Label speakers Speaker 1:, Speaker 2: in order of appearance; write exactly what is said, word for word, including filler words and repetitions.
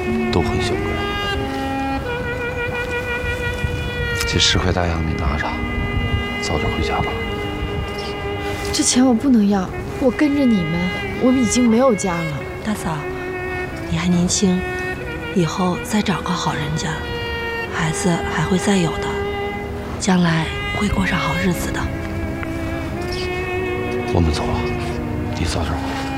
Speaker 1: 都很小贵。这十块大洋你拿着，早点回家吧。
Speaker 2: 这钱我不能要，我跟着你们，我们已经没有家了。
Speaker 3: 大嫂，你还年轻，以后再找个好人家，孩子还会再有的，将来会过上好日子的。
Speaker 1: 我们走了，你早点回来。